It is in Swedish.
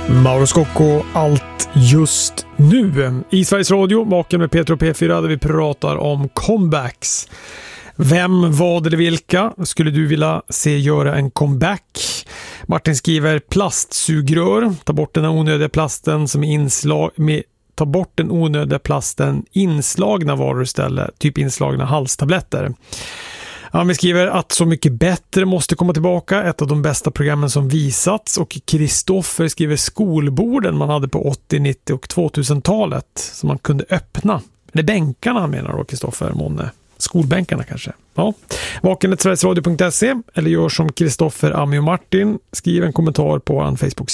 Mauro Scocco, allt just nu. I Sveriges Radio, vaken med Peter och P4, där vi pratar om comebacks. Vem, vad eller vilka skulle du vilja se göra en comeback? Martin skriver plastsugrör. Ta bort den onödiga plasten som är ta bort den onödiga plasten inslagna varor istället. Typ inslagna halstabletter. Han skriver att Så mycket bättre måste komma tillbaka. Ett av de bästa programmen som visats. Och Kristoffer skriver skolborden man hade på 80-, 90- och 2000-talet. Som man kunde öppna. Eller bänkarna menar då Kristoffer Månne. Skolbänkarna kanske. Ja. Vaken@sverigesradio.se eller gör som Kristoffer, Ami och Martin. Skriv en kommentar på vår Facebook-sida.